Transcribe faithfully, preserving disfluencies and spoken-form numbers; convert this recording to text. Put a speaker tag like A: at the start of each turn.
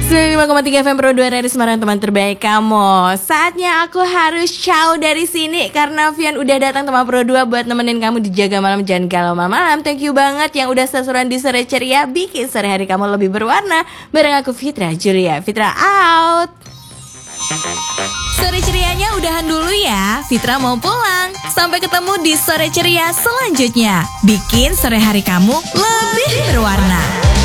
A: sembilan puluh lima koma tiga F M Pro dua dari Semarang, teman terbaik kamu. Saatnya aku harus ciao dari sini karena Vian udah datang teman Pro dua buat nemenin kamu di Jaga Malam Jangan Galau Malam. Thank you banget yang udah sesuruhan di Sore Ceria, bikin sore hari kamu lebih berwarna. Bareng aku Fitra Julia. Fitra out. Sore Cerianya udahan dulu ya. Fitra mau pulang. Sampai ketemu di Sore Ceria selanjutnya. Bikin sore hari kamu lebih berwarna.